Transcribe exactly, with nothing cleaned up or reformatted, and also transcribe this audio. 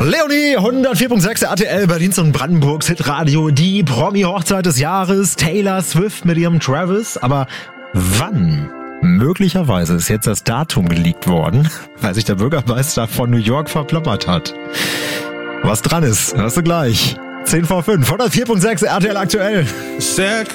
Leonie, hundertvier Komma sechs R T L, Berlins und Brandenburgs Hitradio, die Promi-Hochzeit des Jahres, Taylor Swift mit ihrem Travis. Aber wann? Möglicherweise ist jetzt das Datum geleakt worden, weil sich der Bürgermeister von New York verplappert hat. Was dran ist, hörst du gleich. zehn vor fünf, hundertvier Komma sechs R T L aktuell.